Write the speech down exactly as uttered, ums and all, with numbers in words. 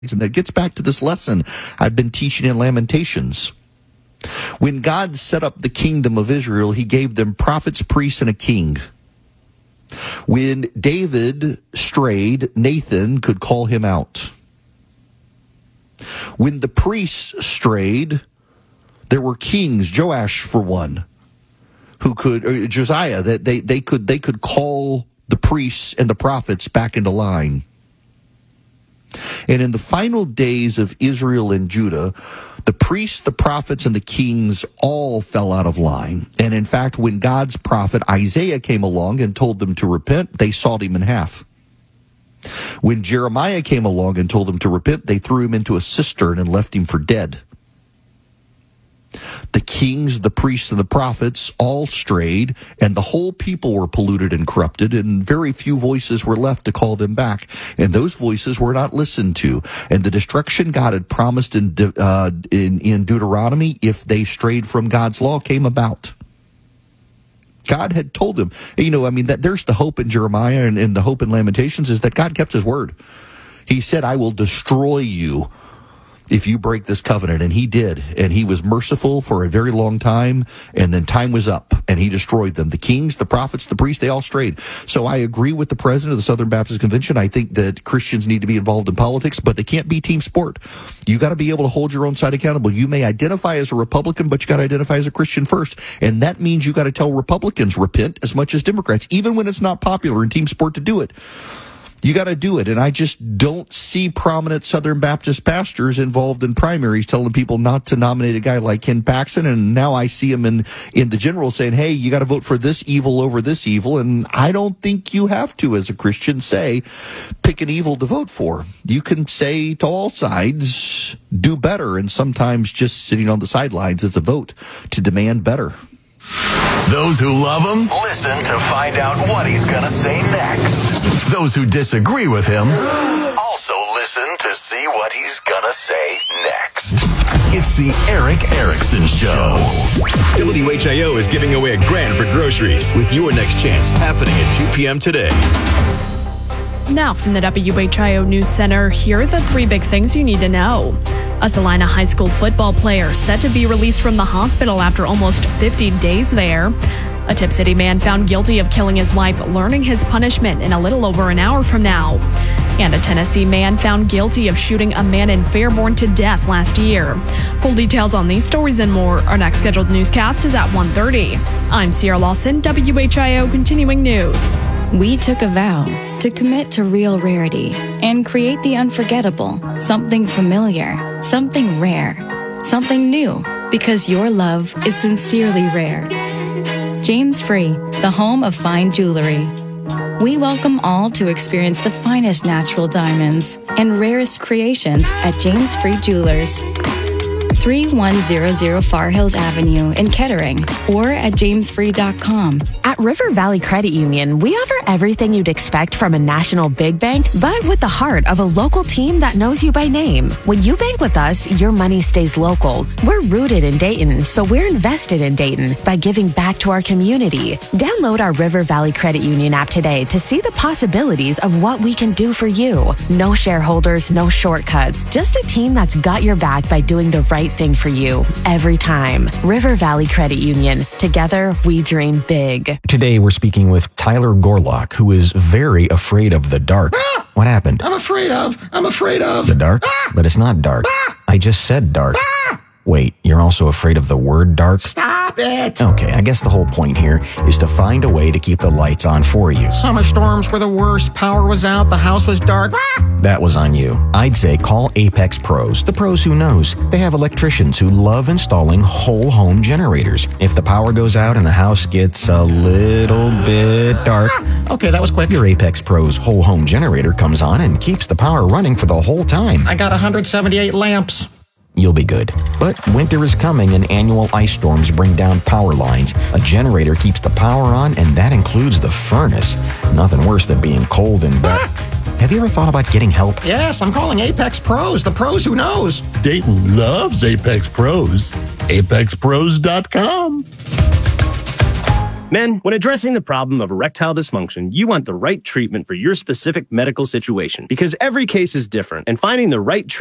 And that gets back to this lesson I've been teaching in Lamentations. When God set up the kingdom of Israel, he gave them prophets, priests, and a king. When David strayed, Nathan could call him out. When the priests strayed, there were kings, Joash for one, who could, or Josiah, that they, they could they could call the priests and the prophets back into line. And in the final days of Israel and Judah, the priests, the prophets, and the kings all fell out of line. And in fact, when God's prophet Isaiah came along and told them to repent, they sawed him in half. When Jeremiah came along and told them to repent, they threw him into a cistern and left him for dead. The kings, the priests, and the prophets all strayed, and the whole people were polluted and corrupted, and very few voices were left to call them back. And those voices were not listened to. And the destruction God had promised in, uh, in, in Deuteronomy, if they strayed from God's law, came about. God had told them, you know, I mean, that there's the hope in Jeremiah and, and the hope in Lamentations is that God kept his word. He said, I will destroy you if you break this covenant. And he did. And he was merciful for a very long time. And then time was up and he destroyed them. The kings, the prophets, the priests, they all strayed. So I agree with the president of the Southern Baptist Convention. I think that Christians need to be involved in politics, but they can't be team sport. You got to be able to hold your own side accountable. You may identify as a Republican, but you got to identify as a Christian first. And that means you got to tell Republicans repent as much as Democrats, even when it's not popular in team sport to do it. You got to do it. And I just don't see prominent Southern Baptist pastors involved in primaries telling people not to nominate a guy like Ken Paxton. And now I see him in, in the general saying, hey, you got to vote for this evil over this evil. And I don't think you have to, as a Christian, say, pick an evil to vote for. You can say to all sides, do better. And sometimes just sitting on the sidelines is a vote to demand better. Those who love him, listen to find out what he's going to say next. Those who disagree with him, also listen to see what he's going to say next. It's the Eric Erickson Show. W H I O is giving away a grand for groceries with your next chance happening at two p.m. today. Now from the W H I O News Center, here are the three big things you need to know. A Salina High School football player set to be released from the hospital after almost fifty days there. A Tip City man found guilty of killing his wife, learning his punishment in a little over an hour from now. And a Tennessee man found guilty of shooting a man in Fairborn to death last year. Full details on these stories and more. Our next scheduled newscast is at one thirty. I'm Sierra Lawson, W H I O Continuing News. We took a vow to commit to real rarity and create the unforgettable, something familiar, something rare, something new, because your love is sincerely rare. James Free, the home of fine jewelry. We welcome all to experience the finest natural diamonds and rarest creations at James Free Jewelers. thirty-one hundred Far Hills Avenue in Kettering or at james free dot com. At River Valley Credit Union, we offer everything you'd expect from a national big bank, but with the heart of a local team that knows you by name. When you bank with us, your money stays local. We're rooted in Dayton, so we're invested in Dayton by giving back to our community. Download our River Valley Credit Union app today to see the possibilities of what we can do for you. No shareholders, no shortcuts, just a team that's got your back by doing the right thing for you every time. River Valley Credit Union. Together, we dream big. Today, we're speaking with Tyler Gorlock, who is very afraid of the dark. Ah! What happened? I'm afraid of. I'm afraid of. The dark? Ah! But it's not dark. Ah! I just said dark. Ah! Wait, you're also afraid of the word dark? Stop it. Okay, I guess the whole point here is to find a way to keep the lights on for you. Summer storms were the worst. Power was out. The house was dark. Ah! That was on you. I'd say call Apex Pros, the pros who knows. They have electricians who love installing whole home generators. If the power goes out and the house gets a little bit dark, Ah! Okay, that was quick. your Apex Pros whole home generator comes on and keeps the power running for the whole time. I got one hundred seventy-eight lamps. You'll be good. But winter is coming and annual ice storms bring down power lines. A generator keeps the power on, and that includes the furnace. Nothing worse than being cold and wet. Have you ever thought about getting help? Yes, I'm calling Apex Pros, the pros who knows. Dayton loves Apex Pros. apex pros dot com. Men, when addressing the problem of erectile dysfunction, you want the right treatment for your specific medical situation because every case is different, and finding the right treatment